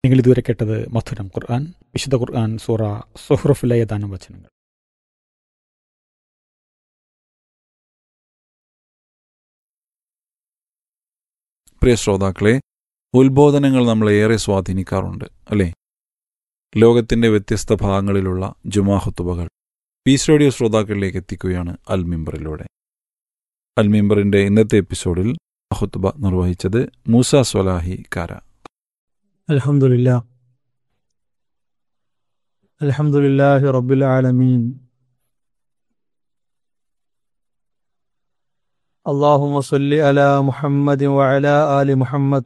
നിങ്ങൾ ഇതുവരെ കേട്ടത് മധുരം ഖുർആൻ, വിശുദ്ധ ഖുർആൻ സൂറ സുഹ്റുഫിലെ ഏതാനും വചനങ്ങൾ. പ്രിയ ശ്രോതാക്കളെ, ഉത്ബോധനങ്ങൾ നമ്മളെ ഏറെ സ്വാധീനിക്കാറുണ്ട് അല്ലേ? ലോകത്തിൻ്റെ വ്യത്യസ്ത ഭാഗങ്ങളിലുള്ള ജുമാ ഖുതുബകൾ പീസ് റേഡിയോ ശ്രോതാക്കളിലേക്ക് എത്തിക്കുകയാണ് അൽ മിമ്പറിലൂടെ. അൽ മിമ്പറിൻ്റെ ഇന്നത്തെ എപ്പിസോഡിൽ ഖുതുബ നിർവഹിച്ചത് മൂസ സ്വലാഹി കാര. അൽഹംദുലില്ലാഹി റബ്ബിൽ ആലമീൻ. اللهم صل على محمد وعلى آل محمد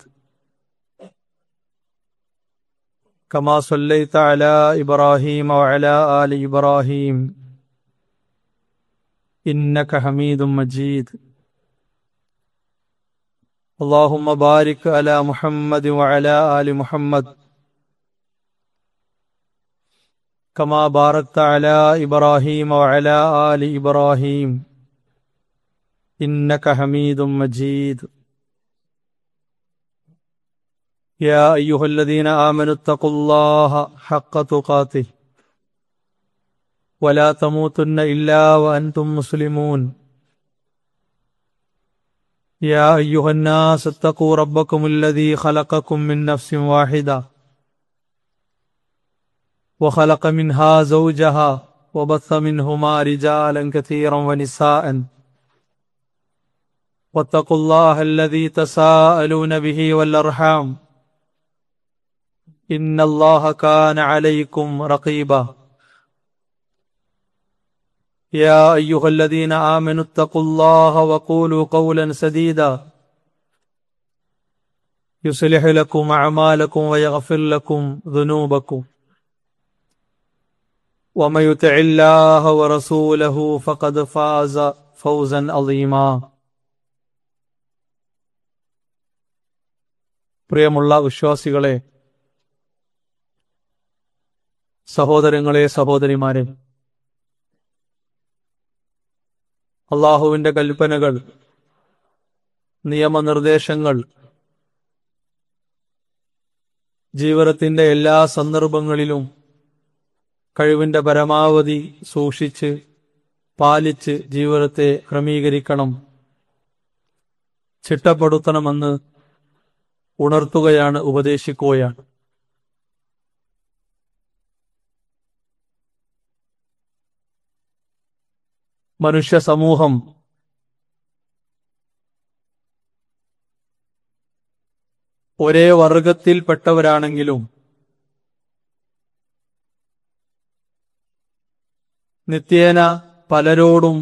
كما صليت على إبراهيم وعلى آل إبراهيم إنك حميد مجيد. اللهم بارك على محمد وعلى آل محمد كما باركت على إبراهيم وعلى آل إبراهيم إنك حميد مجيد. يا أيها الذين آمنوا اتقوا الله حق تقاته ولا تموتن إلا وأنتم مسلمون. يا أيها الناس اتقوا ربكم الذي خلقكم من نفس واحدة وخلق منها زوجها وبث منهما رجالا كثيرا ونساء واتقوا الله الذي تساءلون به والأرحام إن الله كان عليكم رقيبا. يا أيها الذين آمنوا اتقوا الله وقولوا قولا سديدا يصلح لكم أعمالكم ويغفر لكم ذنوبكم ومن يطع الله ورسوله فقد فاز فوزا عظيما. പ്രിയമുള്ള വിശ്വാസികളെ, സഹോദരങ്ങളെ, സഹോദരിമാരെ, അള്ളാഹുവിൻ്റെ കൽപ്പനകൾ, നിയമനിർദ്ദേശങ്ങൾ ജീവിതത്തിൻ്റെ എല്ലാ സന്ദർഭങ്ങളിലും കഴിവിൻ്റെ പരമാവധി സൂക്ഷിച്ച് പാലിച്ച് ജീവിതത്തെ ക്രമീകരിക്കണം, ചിട്ടപ്പെടുത്തണമെന്ന് ഉണർത്തുകയാണ്, ഉപദേശിക്കുകയാണ്. മനുഷ്യ സമൂഹം ഒരേ വർഗത്തിൽപ്പെട്ടവരാണെങ്കിലും നിത്യേന പലരോടും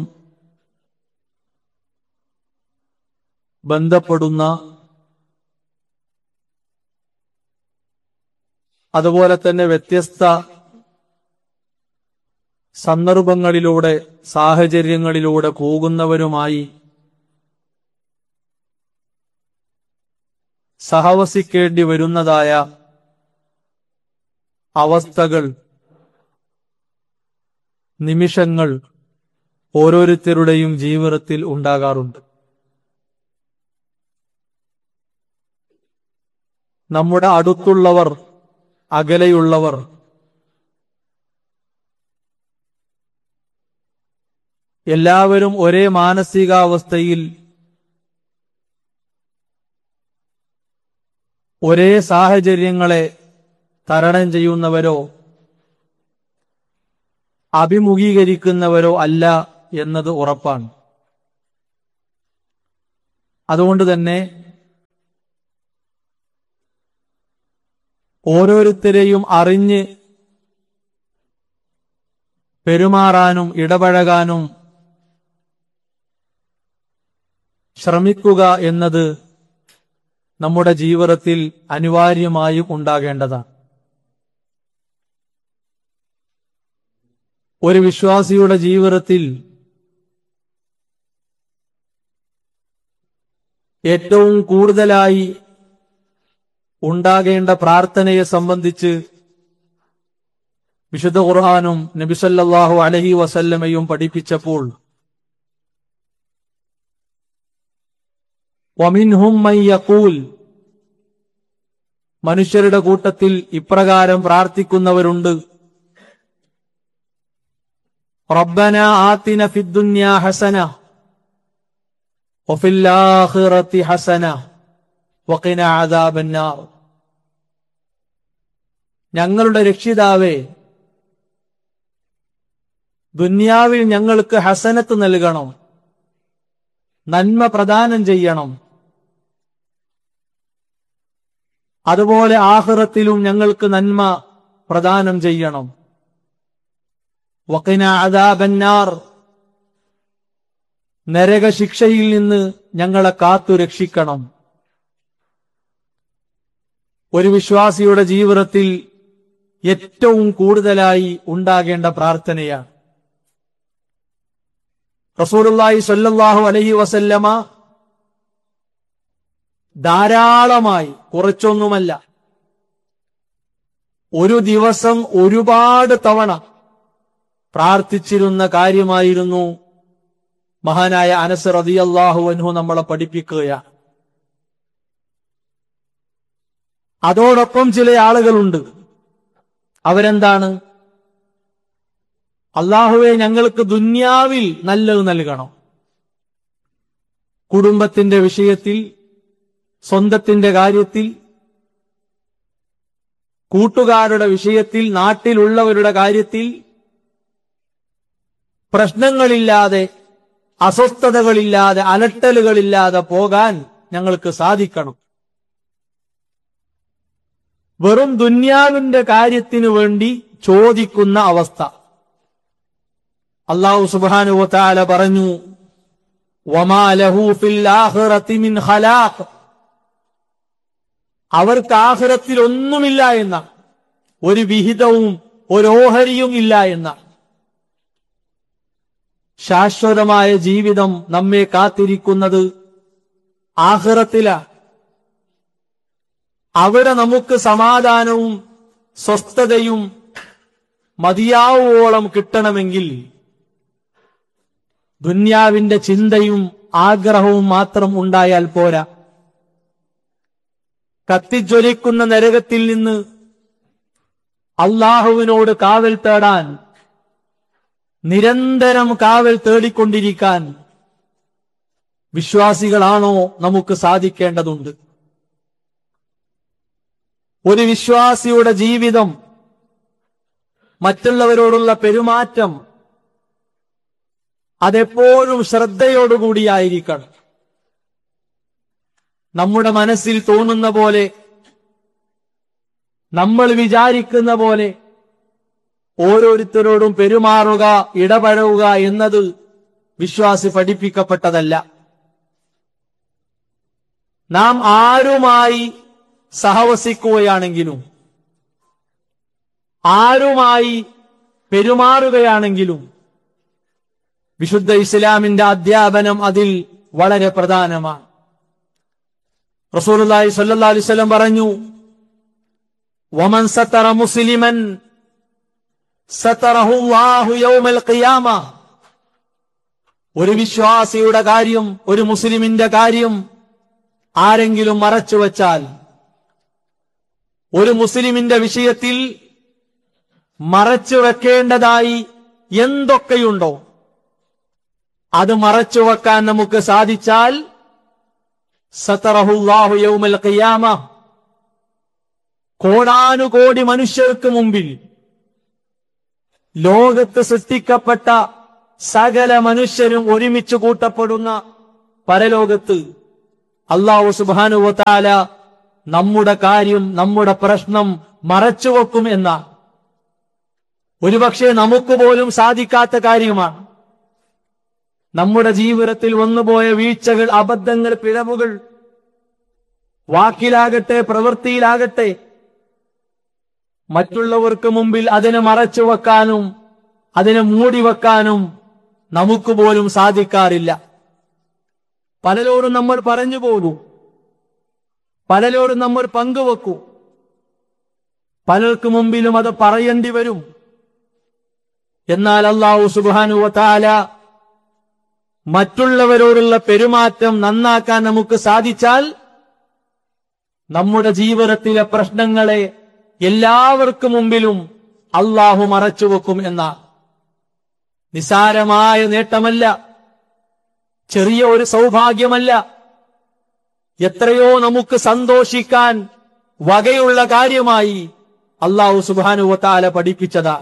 ബന്ധപ്പെടുന്ന, അതുപോലെ തന്നെ വ്യത്യസ്ത സന്ദർഭങ്ങളിലൂടെ, സാഹചര്യങ്ങളിലൂടെ പോകുന്നവരുമായി സഹവസിക്കേണ്ടി വരുന്നതായ അവസ്ഥകൾ, നിമിഷങ്ങൾ ഓരോരുത്തരുടെയും ജീവിതത്തിൽ ഉണ്ടാകാറുണ്ട്. നമ്മുടെ അടുത്തുള്ളവർ, അകലെയുള്ളവർ, എല്ലാവരും ഒരേ മാനസികാവസ്ഥയിൽ, ഒരേ സാഹചര്യങ്ങളെ തരണം ചെയ്യുന്നവരോ അഭിമുഖീകരിക്കുന്നവരോ അല്ല എന്നത് ഉറപ്പാണ്. അതുകൊണ്ട് തന്നെ ഓരോരുത്തരെയും അറിഞ്ഞ് പെരുമാറാനും ഇടപഴകാനും ശ്രമിക്കുക എന്നത് നമ്മുടെ ജീവിതത്തിൽ അനിവാര്യമായും ഉണ്ടാകേണ്ടതാണ്. ഒരു വിശ്വാസിയുടെ ജീവിതത്തിൽ ഏറ്റവും കൂടുതലായി ഉണ്ടാകേണ്ട പ്രാർത്ഥനയെ സംബന്ധിച്ച് വിശുദ്ധ ഖുർആനും നബി സല്ലല്ലാഹു അലൈഹി വസല്ലമയും പഠിപ്പിച്ചപ്പോൾ വമിൻഹും മൻ യഖൂൽ മനുഷ്യരുടെ കൂട്ടത്തിൽ ഇപ്രകാരം പ്രാർത്ഥിക്കുന്നവരുണ്ട്: റബ്ബന ആതിന ഫിദ്ദുനിയാ ഹസന വഫിൽ ആഖിറതി ഹസന വഖിനാ അദാബന്നാർ. ഞങ്ങളുടെ രക്ഷിതാവേ, ദുനിയാവിൽ ഞങ്ങൾക്ക് ഹസനത്ത് നൽകണം, നന്മ പ്രദാനം ചെയ്യണം. അതുപോലെ ആഖിറത്തിലും ഞങ്ങൾക്ക് നന്മ പ്രദാനം ചെയ്യണം. വഖിനാ അദാബന്നാർ, നരകശിക്ഷയിൽ നിന്ന് ഞങ്ങളെ കാത്തു രക്ഷിക്കണം. ഒരു വിശ്വാസിയുടെ ജീവിതത്തിൽ ഏറ്റവും കൂടുതലായി ഉണ്ടാകേണ്ട പ്രാർത്ഥനയാണ്. റസൂലുള്ളാഹി സ്വല്ലല്ലാഹു അലൈഹി വസല്ലമ ധാരാളമായി, കുറച്ചൊന്നുമല്ല, ഒരു ദിവസം ഒരുപാട് തവണ പ്രാർത്ഥിച്ചിരുന്ന കാര്യമായിരുന്നു മഹാനായ അനസ് റളിയല്ലാഹു അൻഹു നമ്മളെ പഠിപ്പിക്കുകയാണ്. അതോടൊപ്പം ചില ആളുകളുണ്ട്, അവരെന്താണ്? അല്ലാഹുവേ, ഞങ്ങൾക്ക് ദുന്യാവിൽ നല്ലത് നൽകണം. കുടുംബത്തിന്റെ വിഷയത്തിൽ, സ്വന്തത്തിന്റെ കാര്യത്തിൽ, കൂട്ടുകാരുടെ വിഷയത്തിൽ, നാട്ടിലുള്ളവരുടെ കാര്യത്തിൽ പ്രശ്നങ്ങളില്ലാതെ, അസ്വസ്ഥതകളില്ലാതെ, അലട്ടലുകളില്ലാതെ പോകാൻ ഞങ്ങൾക്ക് സാധിക്കണം. വെറും ദുന്യാവിന്റെ കാര്യത്തിനു വേണ്ടി ചോദിക്കുന്ന അവസ്ഥ. അല്ലാഹു സുബ്ഹാനഹു വ തആല പറഞ്ഞു: വമാ ലഹു ഫിൽ ആഖിറതി മിൻ ഖലാഖ്. അവർക്ക് ആഖിറത്തിൽ ഒന്നുമില്ല എന്ന, ഒരു വിഹിതവും ഒരു ഓഹരിയും ഇല്ല എന്ന. ശാശ്വതമായ ജീവിതം നമ്മെ കാത്തിരിക്കുന്നത് ആഖിറത്തിലാണ്. അവിടെ നമുക്ക് സമാധാനവും സ്വസ്ഥതയും മതിയാവോളം കിട്ടണമെങ്കിൽ ദുന്യാവിന്റെ ചിന്തയും ആഗ്രഹവും മാത്രം ഉണ്ടായാൽ പോരാ. കത്തിജ്വലിക്കുന്ന നരകത്തിൽ നിന്ന് അള്ളാഹുവിനോട് കാവൽ തേടാൻ, നിരന്തരം കാവൽ തേടിക്കൊണ്ടിരിക്കാൻ വിശ്വാസികളാണോ നമുക്ക് സാധിക്കേണ്ടതുണ്ട്. ഒരു വിശ്വാസിയുടെ ജീവിതം, മറ്റുള്ളവരോടുള്ള പെരുമാറ്റം അതെപ്പോഴും ശ്രദ്ധയോടുകൂടിയായിരിക്കണം. നമ്മുടെ മനസ്സിൽ തോന്നുന്ന പോലെ, നമ്മൾ വിചാരിക്കുന്ന പോലെ ഓരോരുത്തരോടും പെരുമാറുക, ഇടപഴകുക എന്നത് വിശ്വാസി പഠിപ്പിക്കപ്പെട്ടതല്ല. നാം ആരുമായി സഹവസിക്കുകയാണെങ്കിലും, ആരുമായി പെരുമാറുകയാണെങ്കിലും വിശുദ്ധ ഇസ്ലാമിന്റെ അധ്യാപനം അതിൽ വളരെ പ്രധാനമാണ്. റസൂലുള്ളാഹി സ്വല്ലല്ലാഹു അലൈഹി വസല്ലം പറഞ്ഞു: വമൻ സതറ മുസ്ലിമൻ സതറഹു അല്ലാഹു യൗമൽ ഖിയാമ. ഒരു വിശ്വാസിയുടെ കാര്യം, ഒരു മുസ്ലിമിന്റെ കാര്യം ആരെങ്കിലും മറച്ചു വച്ചാൽ, ഒരു മുസ്ലിമിന്റെ വിഷയത്തിൽ മറച്ചു വെക്കേണ്ടതായി എന്തൊക്കെയുണ്ടോ അത് മറച്ചു വെക്കാൻ നമുക്ക് സാധിച്ചാൽ സതറഹുല്ലാഹു യൗമൽ ഖിയാമ, കോടാനുകോടി മനുഷ്യർക്ക് മുമ്പിൽ, ലോകത്ത് സൃഷ്ടിക്കപ്പെട്ട സകല മനുഷ്യരും ഒരുമിച്ച് കൂട്ടപ്പെടുന്ന പരലോകത്ത് അല്ലാഹു സുബ്ഹാനഹു വ തആല നമ്മുടെ കാര്യം, നമ്മുടെ പ്രശ്നം മറച്ചുവെക്കും എന്ന, ഒരുപക്ഷെ നമുക്ക് പോലും സാധിക്കാത്ത കാര്യമാണ്. നമ്മുടെ ജീവിതത്തിൽ വന്നുപോയ വീഴ്ചകൾ, അബദ്ധങ്ങൾ, പിഴവുകൾ, വാക്കിലാകട്ടെ പ്രവൃത്തിയിലാകട്ടെ, മറ്റുള്ളവർക്ക് മുമ്പിൽ അതിനെ മറച്ചു വെക്കാനും അതിനെ മൂടിവെക്കാനും നമുക്ക് പോലും സാധിക്കാറില്ല. പലരോടും നമ്മൾ പറഞ്ഞു പോകും, പലരോടും നമ്മൾ പങ്കുവെക്കും, പലർക്ക് മുമ്പിലും അത് പറയേണ്ടി വരും. എന്നാൽ അല്ലാഹു സുബ്ഹാനഹു വ തആല മറ്റുള്ളവരോടുള്ള പെരുമാറ്റം നന്നാക്കാൻ നമുക്ക് സാധിച്ചാൽ നമ്മുടെ ജീവിതത്തിലെ പ്രശ്നങ്ങളെ എല്ലാവർക്കും മുമ്പിലും അള്ളാഹു മറച്ചുവെക്കും എന്ന നിസാരമായ നേട്ടമല്ല, ചെറിയ ഒരു സൗഭാഗ്യമല്ല, എത്രയോ നമുക്ക് സന്തോഷിക്കാൻ വകയുള്ള കാര്യമായി അള്ളാഹു സുബ്ഹാനഹു വ തആല പഠിപ്പിച്ചതാ.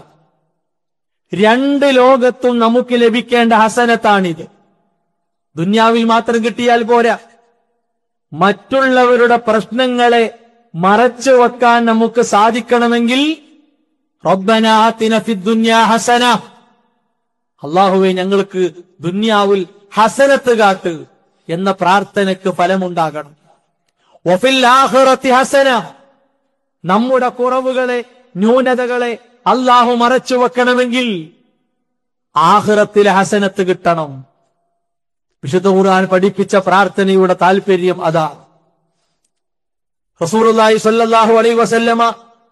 രണ്ട് ലോകത്തും നമുക്ക് ലഭിക്കേണ്ട ഹസനത്താണിത്. ദുന്യാവിൽ മാത്രം കിട്ടിയാൽ പോരാ, മറ്റുള്ളവരുടെ പ്രശ്നങ്ങളെ മറച്ചു വെക്കാൻ നമുക്ക് സാധിക്കണമെങ്കിൽ റബ്ബനാ ആതിന ഫിദ്ദുനിയാ ഹസന, അല്ലാഹുവേ ഞങ്ങൾക്ക് ദുന്യാവിൽ ഹസനത്ത് കാട്ട് എന്ന പ്രാർത്ഥനയ്ക്ക് ഫലമുണ്ടാകണം. വഫിൽ ആഖിറതി ഹസന, നമ്മുടെ കുറവുകളെ ന്യൂനതകളെ അല്ലാഹു മറച്ചു വെക്കണമെങ്കിൽ ആഖിറത്തിലെ ഹസനത്ത് കിട്ടണം. വിശുദ്ധ ഖുർആൻ പഠിപ്പിച്ച പ്രാർത്ഥനയുടെ താല്പര്യം അതാ. റസൂലുള്ളാഹി സ്വല്ലല്ലാഹു അലൈഹി വസല്ലമ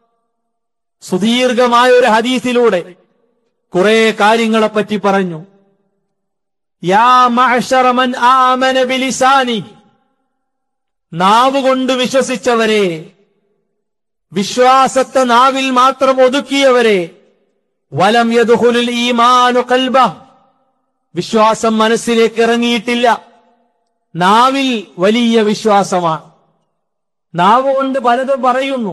സുദീർഘമായ ഒരു ഹദീസിലൂടെ കുറെ കാര്യങ്ങളെ പറ്റി പറഞ്ഞു. യാ മഅ്ശറ മൻ ആമന ബിലിസാനി, നാവ് കൊണ്ട് വിശ്വസിച്ചവരെ, വിശ്വാസത്തെ നാവിൽ മാത്രം ഒതുക്കിയവരെ, വലം യദ്ഖുലുൽ ഈമാനു ഖൽബഹ, വിശ്വാസം മനസ്സിലേക്ക് ഇറങ്ങിയിട്ടില്ല. നാവിൽ വലിയ വിശ്വാസമാണ്. നാവ് കൊണ്ട് പലതും പറയുന്നു,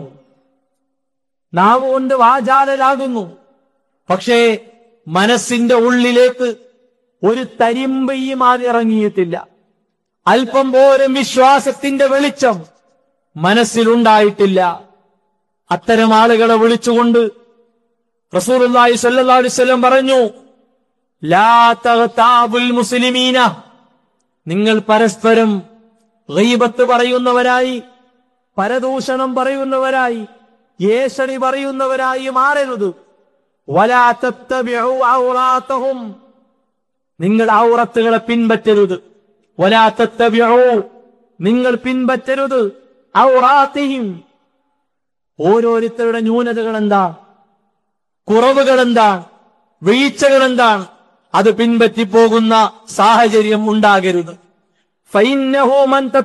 നാവ് കൊണ്ട് വാചാലരാകുന്നു, പക്ഷേ മനസ്സിന്റെ ഉള്ളിലേക്ക് ഒരു തരിമ്പ് ഈമാൻ ഇറങ്ങിയിട്ടില്ല. അല്പം പോലും വിശ്വാസത്തിന്റെ വെളിച്ചം മനസ്സിലുണ്ടായിട്ടില്ല. അത്തരം ആളുകളെ വിളിച്ചുകൊണ്ട് റസൂലുള്ളാഹി സ്വല്ലല്ലാഹു അലൈഹി വസല്ലം പറഞ്ഞു, ലാ തഗ്താബുൽ മുസ്ലിമീന, നിങ്ങൾ പരസ്പരം ഗീബത്ത് പറയുന്നവരായി, പരദൂഷണം പറയുന്നവരായി, ഏഷണി പറയുന്നവരായി മാറരുത്. വലാ തത്തബിഉ ഔറാതഹും, നിങ്ങൾ ഔറത്തുകളെ പിൻപറ്റരുത്. വലാ തത്തബിഉ, നിങ്ങൾ പിൻപറ്റരുത് ഔറാതിഹിം, ഓരോരുത്തരുടെ ന്യൂനതകൾ എന്താണ്, കുറവുകൾ എന്താണ്, വീഴ്ചകൾ എന്താണ്, അത് പിൻപറ്റിപ്പോകുന്ന സാഹചര്യം ഉണ്ടാകരുത്. ഫഇന്നഹു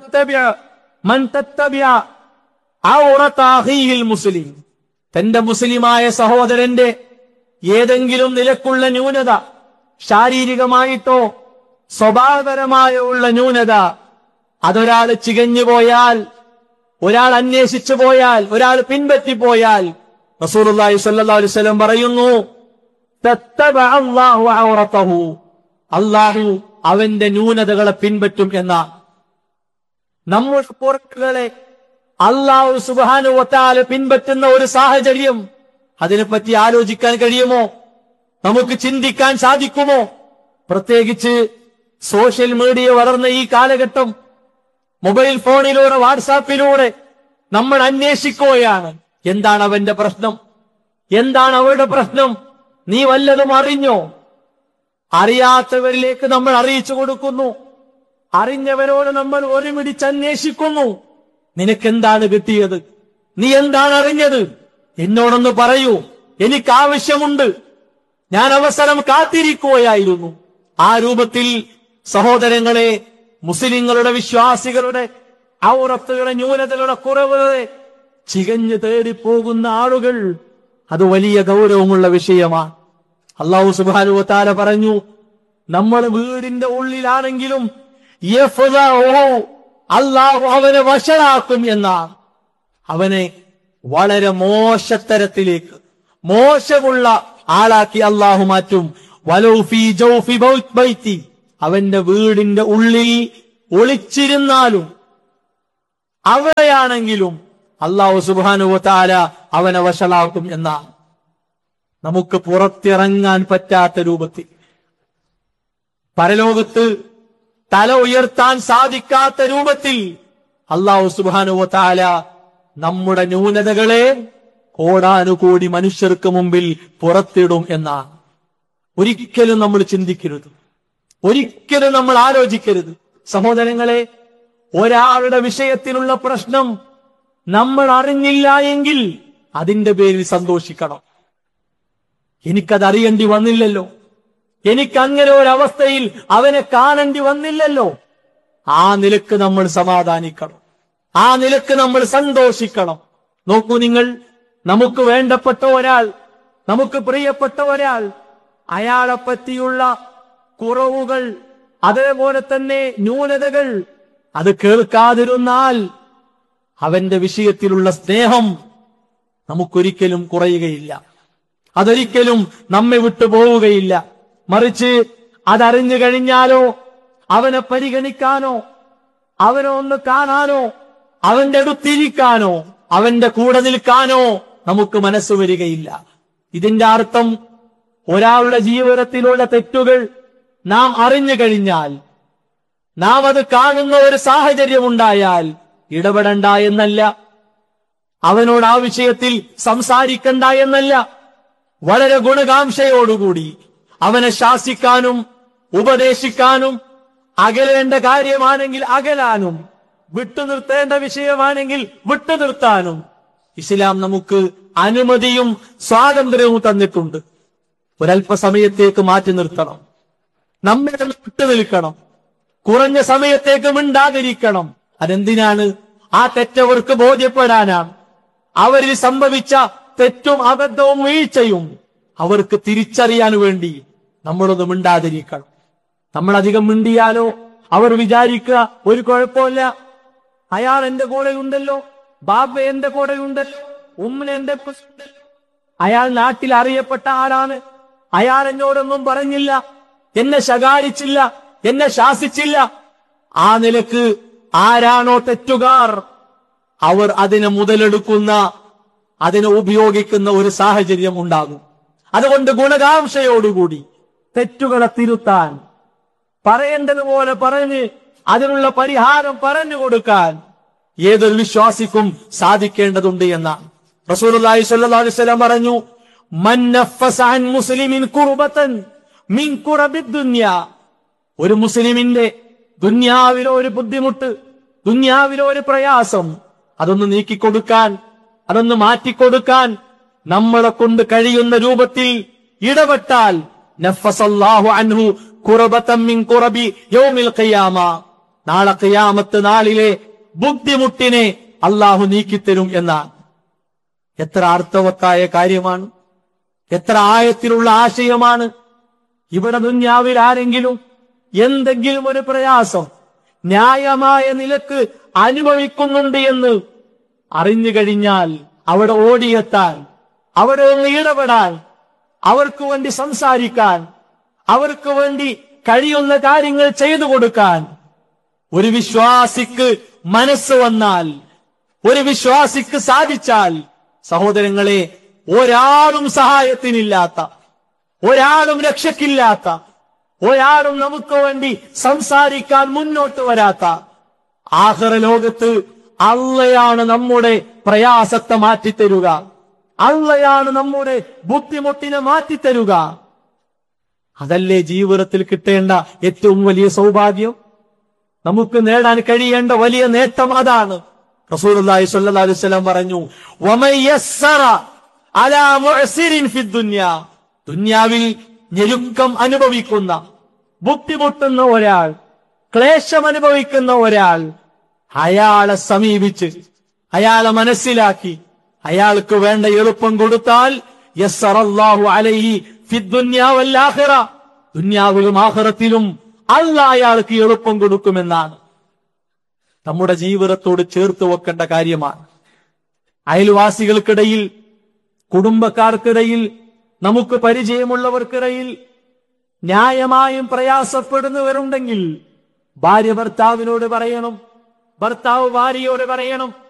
മൻ തത്തബിഅ ഔറത അഖീഹിൽ മുസ്ലിം, തന്റെ മുസ്ലിമായ സഹോദരന്റെ ഏതെങ്കിലും നിലക്കുള്ള ന്യൂനത, ശാരീരികമായിട്ടോ സ്വഭാവപരമായോ ഉള്ള ന്യൂനത, അതൊരാൾ ചികഞ്ഞു പോയാൽ, ഒരാൾ അന്വേഷിച്ചു പോയാൽ, ഒരാൾ പിൻപറ്റിപ്പോയാൽ, റസൂലുള്ളാഹി സ്വല്ലല്ലാഹു അലൈഹി വസല്ലം പറയുന്നു, തത്തബഅ അല്ലാഹു ഔറതഹു, അല്ലാഹു അവന്റെ ന്യൂനതകളെ പിൻപറ്റും എന്നാണ്. നമ്മുടെ പുറക്കുകളെ അല്ലാഹു സുബ്ഹാനഹു വ തആല പിൻപറ്റുന്ന ഒരു സാഹചര്യം, അതിനെപ്പറ്റി ആലോചിക്കാൻ കഴിയുമോ? നമുക്ക് ചിന്തിക്കാൻ സാധിക്കുമോ? പ്രത്യേകിച്ച് സോഷ്യൽ മീഡിയ വളർന്ന ഈ കാലഘട്ടം, മൊബൈൽ ഫോണിലൂടെ, വാട്സാപ്പിലൂടെ നമ്മൾ അന്വേഷിക്കുകയാണ്, എന്താണ് അവന്റെ പ്രശ്നം, എന്താണ് അവരുടെ പ്രശ്നം, നീ വല്ലതും അറിഞ്ഞോ? അറിയാത്തവരിലേക്ക് നമ്മൾ അറിയിച്ചു കൊടുക്കുന്നു, അറിഞ്ഞവരോട് നമ്മൾ ഒരുമിടിച്ച് അന്വേഷിക്കുന്നു. നിനക്കെന്താണ് കിട്ടിയത്? നീ എന്താണ് അറിഞ്ഞത്? എന്നോടൊന്ന് പറയൂ, എനിക്ക് ആവശ്യമുണ്ട്, ഞാൻ അവസരം കാത്തിരിക്കുകയായിരുന്നു. ആ രൂപത്തിൽ സഹോദരങ്ങളെ, മുസ്ലിങ്ങളുടെ, വിശ്വാസികളുടെ ഔറത്തുകളുടെ, ന്യൂനതകളുടെ, കുറവുകളെ ചികഞ്ഞു തേടിപ്പോകുന്ന ആളുകൾ, അത് വലിയ ഗൗരവമുള്ള വിഷയമാണ്. അല്ലാഹു സുബ്ഹാനഹു വ തആല പറഞ്ഞു, നമ്മൾ വീടിന്റെ ഉള്ളിലാണെങ്കിലും അല്ലാഹു അവനെ വഷളാക്കും എന്നാണ്. അവനെ വളരെ മോശത്തരത്തിലേക്ക്, മോശമുള്ള ആളാക്കി അല്ലാഹു മാറ്റും. വലൗ ഫീ ജൗഫി ബൈത്തി, അവന്റെ വീടിന്റെ ഉള്ളിൽ ഒളിച്ചിരുന്നാലും, അവിടെയാണെങ്കിലും അല്ലാഹു സുബ്ഹാനഹു വ തആല അവനെ വഷളാക്കും എന്നാണ്. നമുക്ക് പുറത്തിറങ്ങാൻ പറ്റാത്ത രൂപത്തിൽ, പരലോകത്ത് തല ഉയർത്താൻ സാധിക്കാത്ത രൂപത്തിൽ അല്ലാഹു സുബ്ഹാനഹു വ തആല നമ്മുടെ ന്യൂനതകളെ കോടാനുകോടി മനുഷ്യർക്ക് മുമ്പിൽ പുറത്തിടും എന്നാണ്. ഒരിക്കലും നമ്മൾ ചിന്തിക്കരുത്, ഒരിക്കലും നമ്മൾ ആലോചിക്കരുത്. സഹോദരങ്ങളെ, ഒരാളുടെ വിഷയത്തിലുള്ള പ്രശ്നം നമ്മൾ അറിഞ്ഞില്ല എങ്കിൽ അതിന്റെ പേരിൽ സന്തോഷിക്കണം. എനിക്കത് അറിയേണ്ടി വന്നില്ലല്ലോ, എനിക്ക് അങ്ങനെ ഒരവസ്ഥയിൽ അവനെ കാണേണ്ടി വന്നില്ലല്ലോ, ആ നിലക്ക് നമ്മൾ സമാധാനിക്കണം. ആ നിലക്ക് നമ്മൾ സന്തോഷിക്കണം. നോക്കൂ നിങ്ങൾ, നമുക്ക് വേണ്ടപ്പെട്ട ഒരാൾ, നമുക്ക് പ്രിയപ്പെട്ട ഒരാൾ, അയാളെ പറ്റിയുള്ള കുറവുകൾ, അതേപോലെ തന്നെ ന്യൂനതകൾ അത് കേൾക്കാതിരുന്നാൽ അവന്റെ വിഷയത്തിലുള്ള സ്നേഹം നമുക്കൊരിക്കലും കുറയുകയില്ല, അതൊരിക്കലും നമ്മെ വിട്ടു പോവുകയില്ല. മറിച്ച് അതറിഞ്ഞു കഴിഞ്ഞാലോ അവനെ പരിഗണിക്കാനോ അവനെ ഒന്ന് കാണാനോ അവന്റെ അടുത്തിരിക്കാനോ അവന്റെ കൂടെ നിൽക്കാനോ നമുക്ക് മനസ്സ് വരികയില്ല. ഇതിന്റെ അർത്ഥം ഒരാളുടെ ജീവിതത്തിലുള്ള തെറ്റുകൾ നാം അറിഞ്ഞു കഴിഞ്ഞാൽ, നാം അത് കാണുന്ന ഒരു സാഹചര്യം ഉണ്ടായാൽ ഇടപെടണ്ട എന്നല്ല, അവനോട് ആ വിഷയത്തിൽ സംസാരിക്കണ്ട എന്നല്ല, വളരെ ഗുണകാംക്ഷയോടുകൂടി അവനെ ശാസിക്കാനും ഉപദേശിക്കാനും, അകലേണ്ട കാര്യമാണെങ്കിൽ അകലാനും, വിട്ടുനിർത്തേണ്ട വിഷയമാണെങ്കിൽ വിട്ടുനിർത്താനും ഇസ്ലാം നമുക്ക് അനുമതിയും സ്വാതന്ത്ര്യവും തന്നിട്ടുണ്ട്. ഒരല്പസമയത്തേക്ക് മാറ്റി നിർത്തണം, നമ്മെ വിട്ടു നിൽക്കണം, കുറഞ്ഞ സമയത്തേക്ക് മിണ്ടാതിരിക്കണം. അതെന്തിനാണ്? ആ തെറ്റവർക്ക് ബോധ്യപ്പെടാനാണ്. അവരിൽ സംഭവിച്ച തെറ്റും അബദ്ധവും വീഴ്ചയും അവർക്ക് തിരിച്ചറിയാൻ വേണ്ടി നമ്മളൊന്ന് മിണ്ടാതിരിക്കണം. നമ്മളധികം മിണ്ടിയാലോ അവർ വിചാരിക്കുക ഒരു കുഴപ്പമില്ല, അയാൾ എന്റെ കൂടെ ഉണ്ടല്ലോ, ബാബ എന്റെ കൂടെ ഉണ്ടല്ലോ, ഉമ്മ എന്റെ ഉണ്ടല്ലോ, അയാൾ നാട്ടിൽ അറിയപ്പെട്ട ആളാണ്, അയാൾ എന്നോടൊന്നും പറഞ്ഞില്ല, എന്നെ ശകാരിച്ചില്ല, എന്നെ ശാസിച്ചില്ല. ആ നിലക്ക് ആരാണോ തെറ്റുകാർ അവർ അതിനെ മുതലെടുക്കുന്ന, അതിനെ ഉപയോഗിക്കുന്ന ഒരു സാഹചര്യം ഉണ്ടാകും. അതുകൊണ്ട് ഗുണകാംക്ഷയോടുകൂടി തെറ്റുകളെ തിരുത്താൻ, പറയേണ്ടതുപോലെ പറഞ്ഞ് അതിനുള്ള പരിഹാരം പറഞ്ഞു കൊടുക്കാൻ ഏതൊരു വിശ്വാസിക്കും സാധിക്കേണ്ടതുണ്ട് എന്നാണ്. റസൂലുള്ളാഹി സ്വല്ലല്ലാഹു അലൈഹി വസല്ലം പറഞ്ഞു, മൻ നഫസ അൻ മുസ്ലിമിൻ കുർബതൻ മിൻ കുറബിദ് ദുനിയ, ഒരു മുസ്ലിമിന്റെ ദുനിയാവിലെ ഒരു ബുദ്ധിമുട്ട്, ദുനിയാവിലെ ഒരു പ്രയാസം അതൊന്ന് നീക്കിക്കൊടുക്കാൻ, അതൊന്ന് മാറ്റിക്കൊടുക്കാൻ നമ്മളെ കൊണ്ട് കഴിയുന്ന രൂപത്തിൽ ഇടപെട്ടാൽ നഫസല്ലാഹു അൻഹു കുർബതൻ മിൻ കുറബി യൗമിൽ ഖിയാമ, നാളെ ഖിയാമത്ത് നാളിലെ ബുദ്ധിമുട്ടിനെ അള്ളാഹു നീക്കിത്തരും എന്നാണ്. എത്ര അർത്ഥവത്തായ കാര്യമാണ്, എത്ര ആയത്തിലുള്ള ആശയമാണ്. ഇവിടെ ദുന്യാവിൽ ആരെങ്കിലും എന്തെങ്കിലും ഒരു പ്രയാസം ന്യായമായ നിലക്ക് അനുഭവിക്കുന്നുണ്ട് എന്ന് അറിഞ്ഞു കഴിഞ്ഞാൽ അവിടെ ഓടിയെത്താൻ, അവിടെ ഒന്ന് ഇടപെടാൻ, അവർക്ക് വേണ്ടി സംസാരിക്കാൻ, അവർക്ക് വേണ്ടി കഴിയുന്ന കാര്യങ്ങൾ ചെയ്തു കൊടുക്കാൻ ഒരു വിശ്വാസിക്ക് മനസ്സ് വന്നാൽ, ഒരു വിശ്വാസിക്ക് സാധിച്ചാൽ, സഹോദരങ്ങളെ, ഒരാളും സഹായത്തിനില്ലാത്ത, ഒരാളും രക്ഷയ്ക്കില്ലാത്ത, ഒരാളും നമുക്ക് വേണ്ടി സംസാരിക്കാൻ മുന്നോട്ട് വരാത്ത ആഖിറ ലോകത്ത് അള്ളയാണ് നമ്മുടെ പ്രയാസത്തെ മാറ്റിത്തരുക, അള്ളയാണ് നമ്മുടെ ബുദ്ധിമുട്ടിനെ മാറ്റിത്തരുക. അതല്ലേ ജീവിതത്തിൽ കിട്ടേണ്ട ഏറ്റവും വലിയ സൗഭാഗ്യം, നമുക്ക് നേടാൻ കഴിയേണ്ട വലിയ നേട്ടം അതാണ്. റസൂലുള്ളാഹി സ്വല്ലല്ലാഹു അലൈഹി വസല്ലം പറഞ്ഞു, വമൻ യസ്സറ അലാ മുഅ്സിരിൻ ഫിദ് ദുനിയ, ദുനിയാവിൽ ഞെരുക്കം അനുഭവിക്കുന്ന, ബുദ്ധിമുട്ടുന്ന ഒരാൾ, ക്ലേശം അനുഭവിക്കുന്ന ഒരാൾ അയാളെ സമീപിച്ച് അയാളെ മനസ്സിലാക്കി അയാൾക്ക് വേണ്ട എളുപ്പം കൊടുത്താൽ യസ്സറല്ലാഹു അലൈഹി ഫിദ് ദുനിയ വൽ ആഖിറ, ദുനിയാവിലും ആഖിറത്തിലും അല്ലാഹ് അയാൾക്ക് എളുപ്പം കൊടുക്കുമെന്നാണ്. നമ്മുടെ ജീവിതത്തോട് ചേർത്ത് വെക്കേണ്ട കാര്യമാണ്. അയൽവാസികൾക്കിടയിൽ, കുടുംബക്കാർക്കിടയിൽ, നമുക്ക് പരിചയമുള്ളവർക്കിടയിൽ ന്യായമായും പ്രയാസപ്പെടുന്നവരുണ്ടെങ്കിൽ ഭാര്യ ഭർത്താവിനോട് പറയണം, ഭർത്താവ് ഭാര്യയോട് പറയണം,